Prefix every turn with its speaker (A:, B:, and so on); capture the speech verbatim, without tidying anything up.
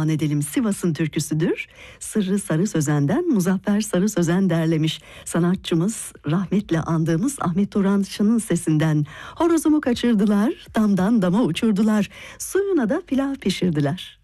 A: armağan edelim. Sivas'ın türküsüdür. Sırrı Sarı Sözen'den Muzaffer Sarı Sözen derlemiş. Sanatçımız rahmetle andığımız Ahmet Turançı'nın sesinden. Horozumu kaçırdılar, damdan dama uçurdular. Suyuna da pilav pişirdiler.